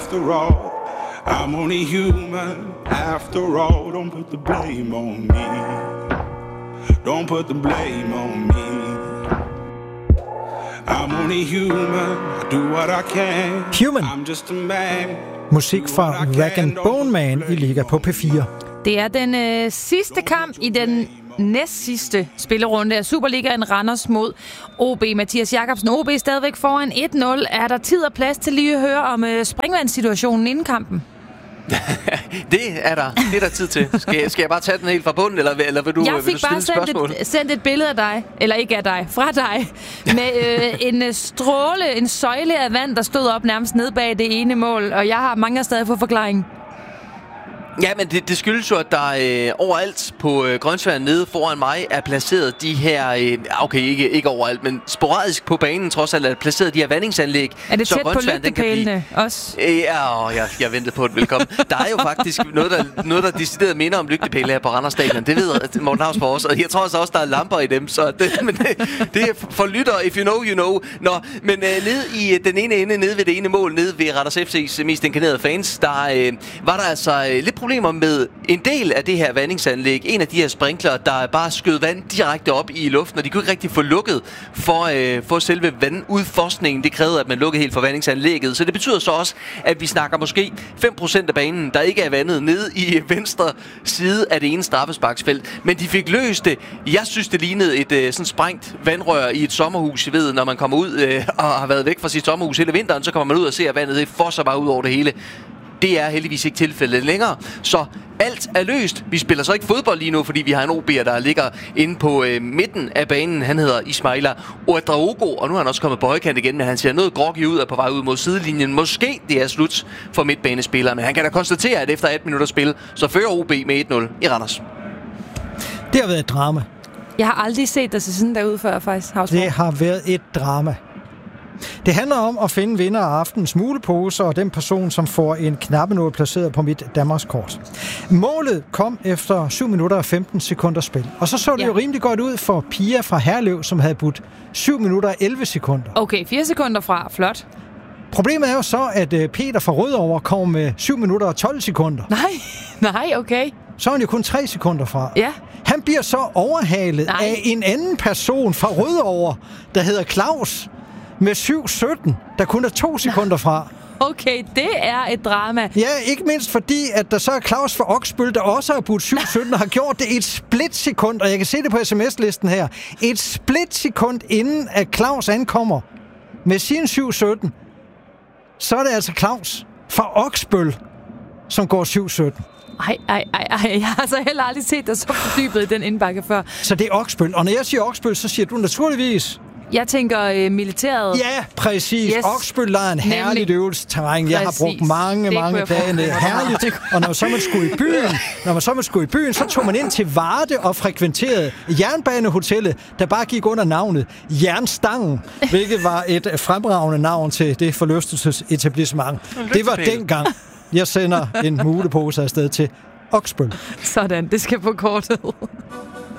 after all. I'm only human after all. Don't put the blame on me. Don't put the blame on me. I'm only human. I do what I can. Human. I'm just a man. Musik fra Rag and Bone Man i Liga på P4. Det er den sidste kamp i den næstsidste spillerunde af Superligaen, Randers mod OB. Mathias Jakobsen, OB stadigvæk foran 1-0. Er der tid og plads til lige at høre om springvandssituationen inden kampen? Det er der tid til. Skal jeg bare tage den helt fra bunden, eller vil du stille et spørgsmål? Jeg fik bare sendt et billede af dig, eller ikke af dig, fra dig, med en søjle af vand, der stod op nærmest ned bag det ene mål, og jeg har mange stadig for forklaring. Ja, men det skyldes jo, at der overalt på Grønsværen nede foran mig er placeret de her... okay, ikke overalt, men sporadisk på banen trods alt er placeret de her vandingsanlæg. Er det tæt på lygtepælene også? Ja, jeg ventede på et velkommen. Der er jo faktisk noget, der decideret minder om lygtepæle her på Randers Stadion. Det ved Morten Hausborg også, og jeg tror også, der er lamper i dem. Så det er for lyttere, if you know, you know. Nå, men nede i den ene ende, nede ved det ene mål, nede ved Randers FC's mest inkarnerede fans, der var der altså lidt problemer med en del af det her vandingsanlæg. En af de her sprinkler, der bare skød vand direkte op i luften, og de kunne ikke rigtig få lukket for selve vandudforskningen. Det krævede, at man lukkede helt for vandingsanlægget. Så det betyder så også, at vi snakker måske 5% af banen, der ikke er vandet, nede i venstre side af det ene straffesparksfelt. Men de fik løst det. Jeg synes, det lignede et sådan sprængt vandrør i et sommerhus. I ved, når man kommer ud og har været væk fra sit sommerhus hele vinteren, så kommer man ud og ser, at vandet fosser bare ud over det hele. Det er heldigvis ikke tilfældet længere, så alt er løst. Vi spiller så ikke fodbold lige nu, fordi vi har en OB'er, der ligger inde på midten af banen. Han hedder Ismaila Ouedraogo, og nu er han også kommet på højkant igen, men han ser noget groggy ud og på vej ud mod sidelinjen. Måske det er slut for midtbanespillere, men han kan da konstatere, at efter 18 minutter spil, så fører OB med 1-0 i Randers. Det har været et drama. Jeg har aldrig set dig se sådan derude før, faktisk. Det har været et drama. Det handler om at finde vinder af aftens mulepose og den person, som får en knappenål placeret på mit Danmarkskort. Målet kom efter 7 minutter og 15 sekunder spil. Og så det jo rimelig godt ud for Pia fra Herlev, som havde budt 7 minutter og 11 sekunder. Okay, 4 sekunder fra. Flot. Problemet er jo så, at Peter fra Rødovre kommer med 7 minutter og 12 sekunder. Nej, okay. Så er han jo kun 3 sekunder fra. Ja. Han bliver så overhalet af en anden person fra Rødovre, der hedder Claus, med 7.17, der kun er 2 sekunder fra. Okay, det er et drama. Ja, ikke mindst fordi, at der så er Claus fra Oksbøl, der også har budt 7.17 og har gjort det et splitsekund, og jeg kan se det på sms-listen her. Et splitsekund inden, at Claus ankommer med sin 7.17, så er det altså Claus fra Oksbøl, som går 7.17. Ej. Jeg har altså heller aldrig set dig så fordybet i den indbakke før. Så det er Oksbøl, og når jeg siger Oksbøl, så siger du naturligvis... Jeg tænker militæret. Ja, præcis. Yes. Oksbøl er en herligt øvelsesterræn. Jeg har brugt mange dage ned. Herligt. Og når så man skulle i byen, så tog man ind til Varde og frekventerede Jernbanehotellet, der bare gik under navnet Jernstangen, hvilket var et fremragende navn til det forlystelsesetablissement. Det var dengang, jeg sender en mulepose afsted til Oksbøl. Sådan, det skal på kortet.